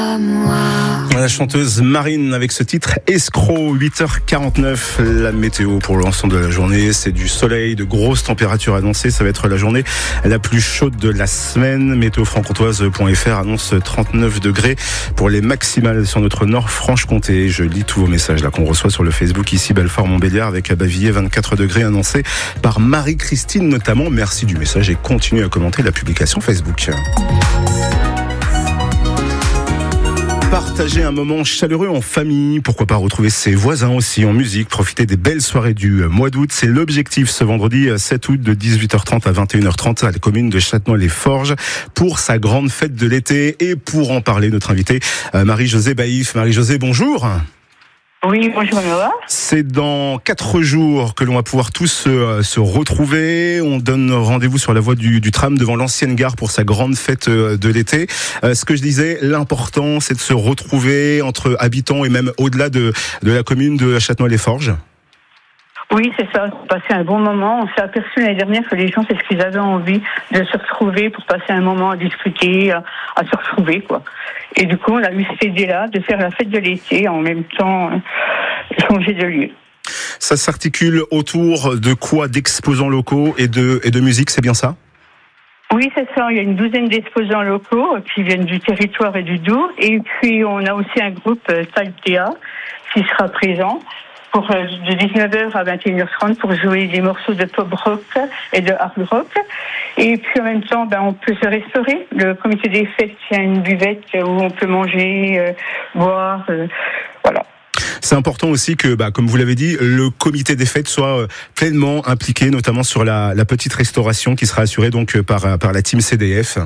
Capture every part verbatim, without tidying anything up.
La chanteuse Marine avec ce titre Escroc. Huit heures quarante-neuf, la météo pour l'ensemble de la journée, c'est du soleil, de grosses températures annoncées. Ça va être la journée la plus chaude de la semaine. météo franc-comtoise point f r annonce trente-neuf degrés pour les maximales sur notre Nord-Franche-Comté. Je lis tous vos messages là qu'on reçoit sur le Facebook ici Belfort-Montbéliard avec à Bavilliers vingt-quatre degrés annoncés par Marie-Christine notamment. Merci du message et continuez à commenter la publication Facebook. Partager un moment chaleureux en famille, pourquoi pas retrouver ses voisins aussi en musique, profiter des belles soirées du mois d'août. C'est l'objectif ce vendredi sept août de dix-huit heures trente à vingt et une heures trente à la commune de Châtenois-les-Forges pour sa grande fête de l'été. Et pour en parler, notre invitée Marie-Josée Baïf. Marie-Josée, bonjour. Oui, bonjour Noah. C'est dans quatre jours que l'on va pouvoir tous se, se retrouver. On donne rendez-vous sur la voie du, du tram devant l'ancienne gare pour sa grande fête de l'été. Euh, ce que je disais, l'important, c'est de se retrouver entre habitants et même au-delà de, de la commune de Châtenois-les-Forges. Oui, c'est ça, passer un bon moment. On s'est aperçu l'année dernière que les gens, c'est ce qu'ils avaient envie, de se retrouver pour passer un moment à discuter, à, à se retrouver, quoi. Et du coup, on a eu cette idée-là de faire la fête de l'été en même temps euh, changer de lieu. Ça s'articule autour de quoi? D'exposants locaux et de, et de musique, c'est bien ça? Oui, c'est ça. Il y a une douzaine d'exposants locaux qui viennent du territoire et du Doubs. Et puis, on a aussi un groupe euh, Taltea qui sera présent pour euh, de dix-neuf heures à vingt et une heures trente pour jouer des morceaux de pop rock et de hard rock. Et puis en même temps, ben, on peut se restaurer. Le comité des fêtes, il y a une buvette où on peut manger, euh, boire, euh, voilà. C'est important aussi que, bah, comme vous l'avez dit, le comité des fêtes soit pleinement impliqué, notamment sur la, la petite restauration qui sera assurée donc par, par la team C D F.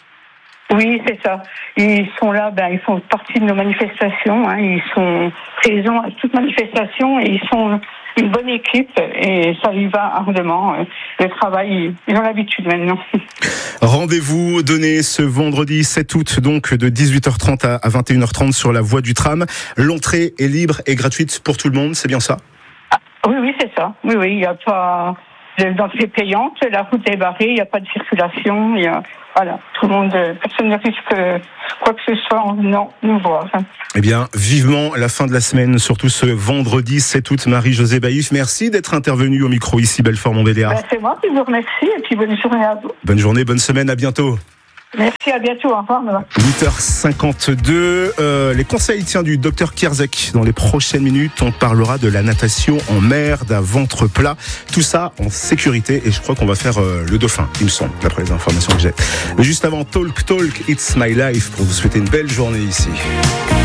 Oui, c'est ça. Ils sont là, ben, ils font partie de nos manifestations. Hein, ils sont présents à toute manifestation et ils sont une bonne équipe et ça y va ardemment. Le travail, ils ont l'habitude maintenant. Rendez-vous donné ce vendredi sept août, donc de dix-huit heures trente à vingt et une heures trente sur la voie du tram. L'entrée est libre et gratuite pour tout le monde, c'est bien ça? Ah, oui, oui, c'est ça. Oui, oui, il n'y a pas d'entrée payante, la route est barrée, il n'y a pas de circulation, il y a... Voilà, tout le monde, personne ne risque quoi que ce soit en venant nous voir. Eh bien, vivement la fin de la semaine, surtout ce vendredi sept août. Marie-Josée Baïf, merci d'être intervenue au micro ici, Belfort-Montbéliard. Ben, c'est moi qui vous remercie et puis bonne journée à vous. Bonne journée, bonne semaine, à bientôt. Merci, à bientôt, au revoir. huit heures cinquante-deux, euh, les conseils tiens, du docteur Kierzek. Dans les prochaines minutes, on parlera de la natation en mer, d'un ventre plat. Tout ça en sécurité et je crois qu'on va faire euh, le dauphin, il me semble, d'après les informations que j'ai. Mais juste avant, Talk Talk, It's My Life, pour vous souhaiter une belle journée ici.